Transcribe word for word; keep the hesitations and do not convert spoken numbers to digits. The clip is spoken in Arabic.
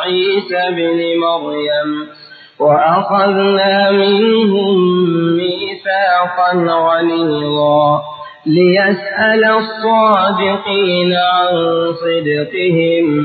عيسى ابن مريم وأخذنا منهم ميثاقا غليظا ليسأل الصادقين عن صدقهم